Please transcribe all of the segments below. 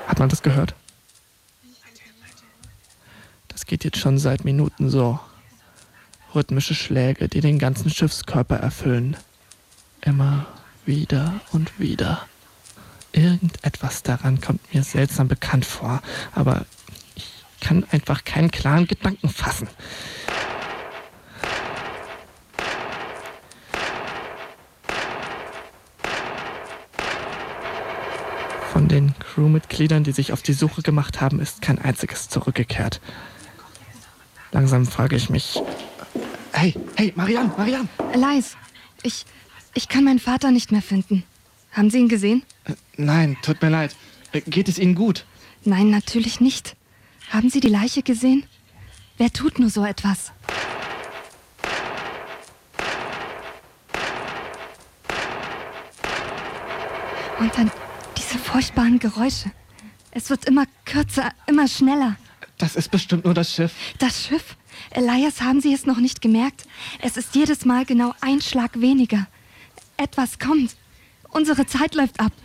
Hat man das gehört? Das geht jetzt schon seit Minuten so. Rhythmische Schläge, die den ganzen Schiffskörper erfüllen. Immer wieder und wieder. Irgendetwas daran kommt mir seltsam bekannt vor, aber ich kann einfach keinen klaren Gedanken fassen. Von den Crewmitgliedern, die sich auf die Suche gemacht haben, ist kein einziges zurückgekehrt. Langsam frage ich mich... Hey, Marianne! Elias, ich kann meinen Vater nicht mehr finden. Haben Sie ihn gesehen? Nein, tut mir leid. Geht es Ihnen gut? Nein, natürlich nicht. Haben Sie die Leiche gesehen? Wer tut nur so etwas? Und dann diese furchtbaren Geräusche. Es wird immer kürzer, immer schneller. Das ist bestimmt nur das Schiff. Das Schiff? Elias, haben Sie es noch nicht gemerkt? Es ist jedes Mal genau ein Schlag weniger. Etwas kommt. Unsere Zeit läuft ab.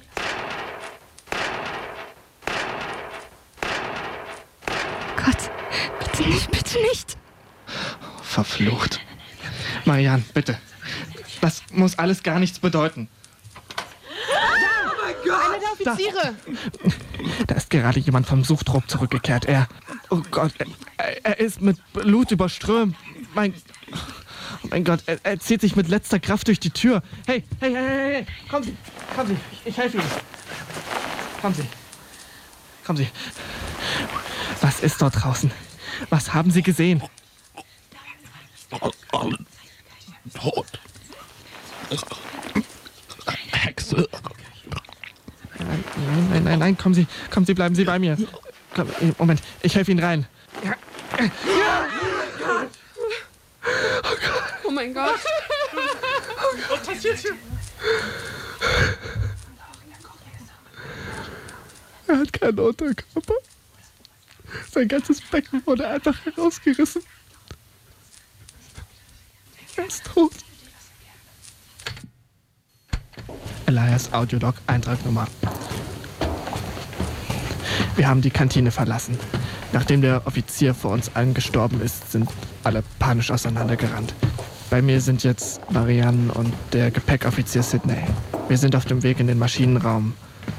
Gott, bitte nicht, bitte nicht. Verflucht. Marianne, bitte. Das muss alles gar nichts bedeuten. Oh mein Gott! Einer der Offiziere! Da ist gerade jemand vom Suchtrupp zurückgekehrt. Oh Gott, er ist mit Blut überströmt. Mein Gott, er zieht sich mit letzter Kraft durch die Tür. Hey, kommen Sie, ich helfe Ihnen. Kommen Sie. Was ist dort draußen? Was haben Sie gesehen? Alle tot. Hexe. Nein, kommen Sie, bleiben Sie bei mir. Moment, ich helfe Ihnen rein. Oh mein Gott! Was passiert hier? Er hat keinen Unterkörper. Sein ganzes Becken wurde einfach herausgerissen. Er ist tot. Elias Audiolog, Eintragnummer. Wir haben die Kantine verlassen. Nachdem der Offizier vor uns allen gestorben ist, sind alle panisch auseinandergerannt. Bei mir sind jetzt Marianne und der Gepäckoffizier Sidney. Wir sind auf dem Weg in den Maschinenraum.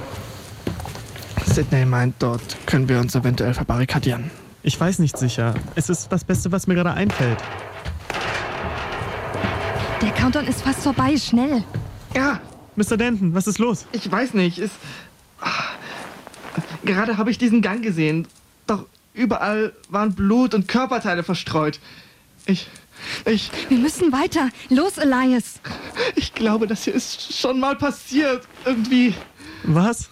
Sidney meint, dort können wir uns eventuell verbarrikadieren. Ich weiß nicht sicher. Es ist das Beste, was mir gerade einfällt. Der Countdown ist fast vorbei, schnell. Ja, Mr. Denton, was ist los? ich weiß nicht. Gerade habe ich diesen Gang gesehen. Doch überall waren Blut und Körperteile verstreut. Wir müssen weiter. Los, Elias. Ich glaube, das hier ist schon mal passiert. Irgendwie. Was?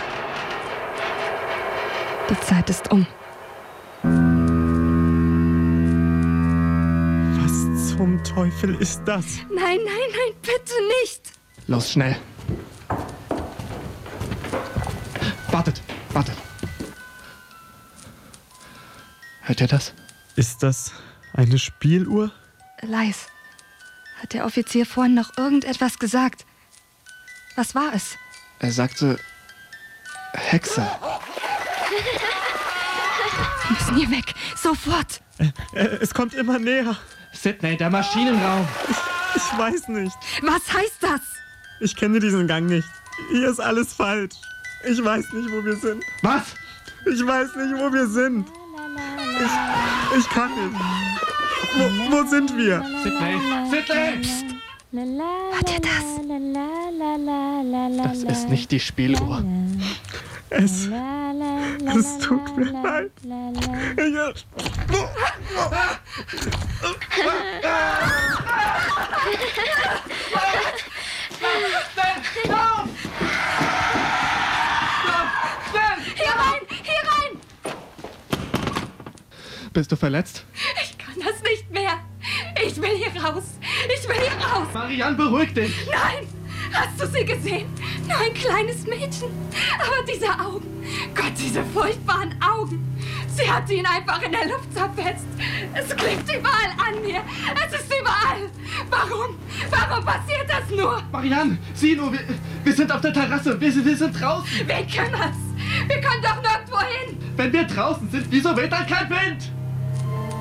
Die Zeit ist um. Was zum Teufel ist das? Nein, bitte nicht. Los, schnell. Wartet. Hört ihr das? Ist das eine Spieluhr? Elias, hat der Offizier vorhin noch irgendetwas gesagt? Was war es? Er sagte... Hexe. Wir müssen hier weg. Sofort. Es kommt immer näher. Sidney, der Maschinenraum. Ich weiß nicht. Was heißt das? Ich kenne diesen Gang nicht. Hier ist alles falsch. Ich weiß nicht, wo wir sind. Was? Ich weiß nicht, wo wir sind. Ich kann nicht. Wo sind wir? Sidney! Hört ihr das? Das ist nicht die Spieluhr. Es tut mir leid. Hier rein! Bist du verletzt? Ich kann das nicht mehr. Ich will hier raus. Marianne, beruhig dich! Nein! Hast du sie gesehen? Nur ein kleines Mädchen. Aber diese Augen. Gott, diese furchtbaren Augen. Sie hat ihn einfach in der Luft zerfetzt. Es klebt überall an mir. Es ist überall. Warum? Warum passiert das nur? Marianne, sieh nur, wir sind auf der Terrasse. Wir sind draußen. Wen kümmert's? Wir können doch nirgendwo hin. Wenn wir draußen sind, wieso weht dann kein Wind?